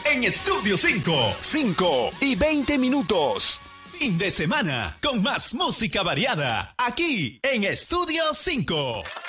en Estudio 5. 5:20. Fin de semana con más música variada aquí en Estudio 5.